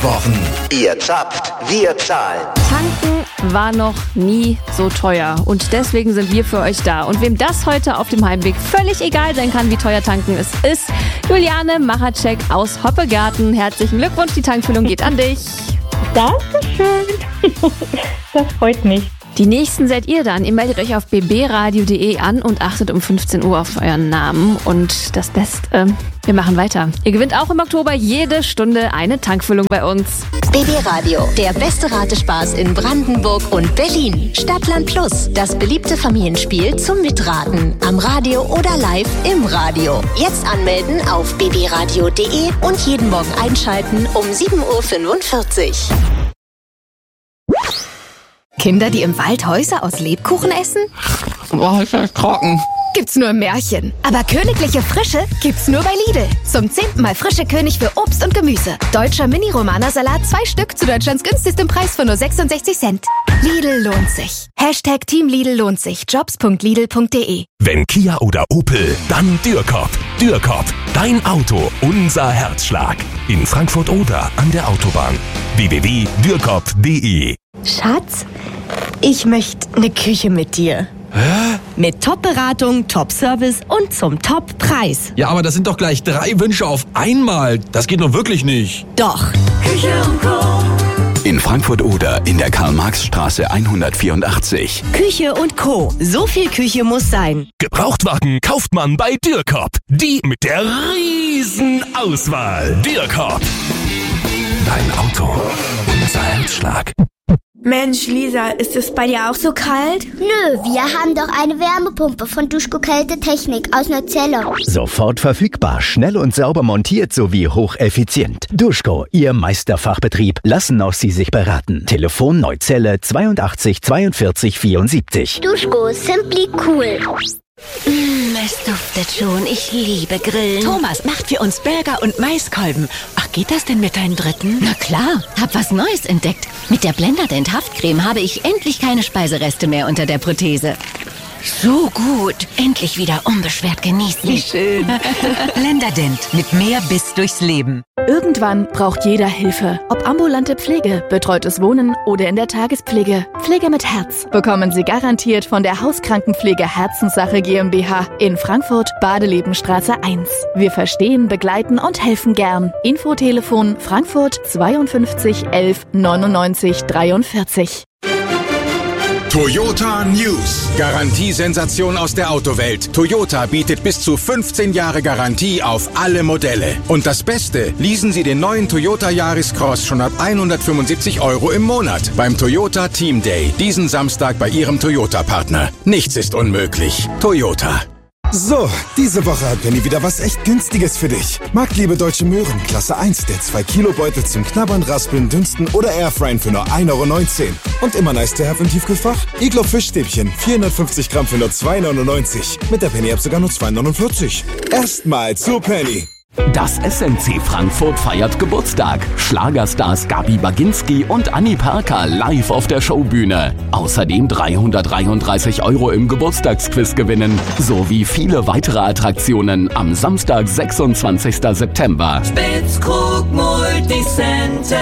Wochen. Ihr zapft, wir zahlen. Tanken war noch nie so teuer und deswegen sind wir für euch da. Und wem das heute auf dem Heimweg völlig egal sein kann, wie teuer tanken es ist, Juliane Machacek aus Hoppegarten. Herzlichen Glückwunsch, die Tankfüllung geht an dich. Dankeschön. Das freut mich. Die nächsten seid ihr dann. Ihr meldet euch auf bbradio.de an und achtet um 15 Uhr auf euren Namen. Und das Beste, wir machen weiter. Ihr gewinnt auch im Oktober jede Stunde eine Tankfüllung bei uns. BB Radio, der beste Ratespaß in Brandenburg und Berlin. Stadtland Plus, das beliebte Familienspiel zum Mitraten. Am Radio oder live im Radio. Jetzt anmelden auf bbradio.de und jeden Morgen einschalten um 7.45 Uhr. Kinder, die im Wald Häuser aus Lebkuchen essen? Boah, ist das trocken. Gibt's nur im Märchen. Aber königliche Frische gibt's nur bei Lidl. Zum 10. Mal frische König für Obst und Gemüse. Deutscher Mini-Romana-Salat 2 Stück zu Deutschlands günstigstem Preis von nur 66 Cent. Lidl lohnt sich. Hashtag Team Lidl lohnt sich. Jobs.lidl.de. Wenn Kia oder Opel, dann Dürkop. Dürkop, dein Auto, unser Herzschlag. In Frankfurt oder an der Autobahn. www.dürkop.de. Schatz, ich möchte eine Küche mit dir. Hä? Mit Top-Beratung, Top-Service und zum Top-Preis. Ja, aber das sind doch gleich 3 Wünsche auf einmal. Das geht doch wirklich nicht. Doch. Küche und Co. In Frankfurt oder in der Karl-Marx-Straße 184. Küche und Co. So viel Küche muss sein. Gebrauchtwagen kauft man bei Dürkop. Die mit der riesen Auswahl. Dürkop. Dein Auto, unser Herzschlag. Mensch, Lisa, ist es bei dir auch so kalt? Nö, wir haben doch eine Wärmepumpe von Duschko Kälte Technik aus Neuzelle. Sofort verfügbar, schnell und sauber montiert sowie hocheffizient. Duschko, Ihr Meisterfachbetrieb. Lassen auch Sie sich beraten. Telefon Neuzelle 82 42 74. Duschko, simply cool. Es duftet schon. Ich liebe Grillen. Thomas macht für uns Burger und Maiskolben. Ach, geht das denn mit deinem dritten? Na klar, hab was Neues entdeckt. Mit der Blenderdent Haftcreme habe ich endlich keine Speisereste mehr unter der Prothese. So gut. Endlich wieder unbeschwert genießen. Wie schön. Blenderdent. Mit mehr Biss durchs Leben. Irgendwann braucht jeder Hilfe. Ob ambulante Pflege, betreutes Wohnen oder in der Tagespflege. Pflege mit Herz bekommen Sie garantiert von der Hauskrankenpflege Herzenssache GmbH in Frankfurt, Badelebenstraße 1. Wir verstehen, begleiten und helfen gern. Infotelefon Frankfurt 52 11 99 43. Toyota News. Garantiesensation aus der Autowelt. Toyota bietet bis zu 15 Jahre Garantie auf alle Modelle. Und das Beste, leasen Sie den neuen Toyota Yaris Cross schon ab 175 € im Monat beim Toyota Team Day. Diesen Samstag bei Ihrem Toyota-Partner. Nichts ist unmöglich. Toyota. So, diese Woche hat Penny wieder was echt Günstiges für dich. Marktliebe Deutsche Möhren, Klasse 1, der 2-Kilo-Beutel zum Knabbern, Raspeln, Dünsten oder Airfryen für nur 1,19 €. Und immer nice to have im Tiefkühlfach? Iglo Fischstäbchen, 450 Gramm für nur 2,99 €. Mit der Penny-App sogar nur 2,49 €. Erstmal zu Penny. Das SMC Frankfurt feiert Geburtstag. Schlagerstars Gabi Baginski und Annie Parker live auf der Showbühne. Außerdem 333 € im Geburtstagsquiz gewinnen. Sowie viele weitere Attraktionen am Samstag, 26. September. Spitzkrug Multicenter.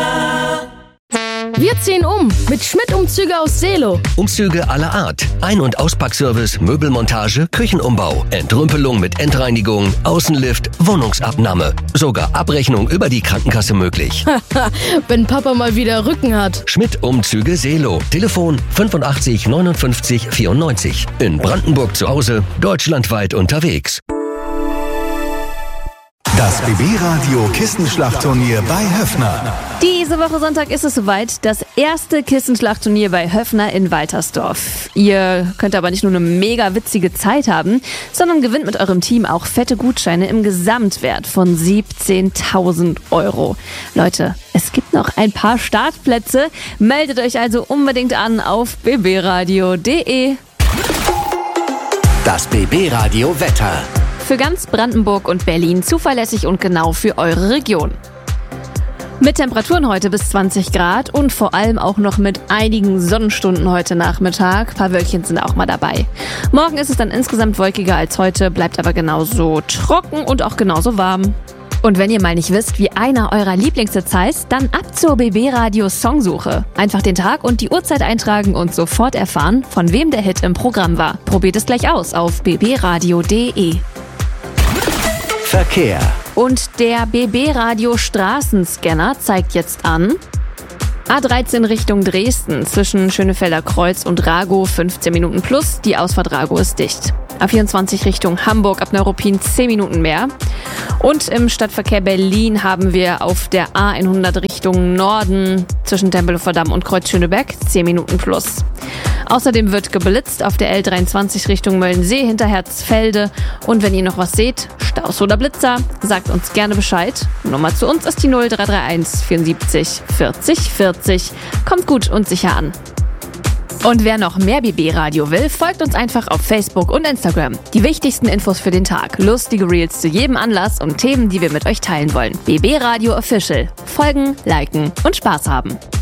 Wir ziehen um mit Schmidt-Umzüge aus Seelow. Umzüge aller Art. Ein- und Auspackservice, Möbelmontage, Küchenumbau, Entrümpelung mit Endreinigung, Außenlift, Wohnungsabnahme. Sogar Abrechnung über die Krankenkasse möglich. Wenn Papa mal wieder Rücken hat. Schmidt-Umzüge Seelow. Telefon 85 59 94. In Brandenburg zu Hause, deutschlandweit unterwegs. Das BB-Radio Kissenschlachtturnier bei Höffner. Diese Woche Sonntag ist es soweit, das erste Kissenschlachtturnier bei Höffner in Waltersdorf. Ihr könnt aber nicht nur eine mega witzige Zeit haben, sondern gewinnt mit eurem Team auch fette Gutscheine im Gesamtwert von 17.000 €. Leute, es gibt noch ein paar Startplätze. Meldet euch also unbedingt an auf bbradio.de. Das BB-Radio Wetter. Für ganz Brandenburg und Berlin zuverlässig und genau für eure Region. Mit Temperaturen heute bis 20 Grad und vor allem auch noch mit einigen Sonnenstunden heute Nachmittag. Ein paar Wölkchen sind auch mal dabei. Morgen ist es dann insgesamt wolkiger als heute, bleibt aber genauso trocken und auch genauso warm. Und wenn ihr mal nicht wisst, wie einer eurer Lieblingshits heißt, dann ab zur BB Radio Songsuche. Einfach den Tag und die Uhrzeit eintragen und sofort erfahren, von wem der Hit im Programm war. Probiert es gleich aus auf bbradio.de. Verkehr. Und der BB Radio Straßenscanner zeigt jetzt an: A13 Richtung Dresden zwischen Schönefelder Kreuz und Ragow 15 Minuten plus, die Ausfahrt Ragow ist dicht. A24 Richtung Hamburg ab Neuruppin 10 Minuten mehr. Und im Stadtverkehr Berlin haben wir auf der A100 Richtung Norden zwischen Tempelhofer Damm und Kreuz Schöneberg 10 Minuten plus. Außerdem wird geblitzt auf der L23 Richtung Möllensee hinter Herzfelde. Und wenn ihr noch was seht, Staus oder Blitzer, sagt uns gerne Bescheid. Nummer zu uns ist die 0331 74 40 40. Kommt gut und sicher an. Und wer noch mehr BB Radio will, folgt uns einfach auf Facebook und Instagram. Die wichtigsten Infos für den Tag, lustige Reels zu jedem Anlass und Themen, die wir mit euch teilen wollen. BB Radio Official. Folgen, liken und Spaß haben.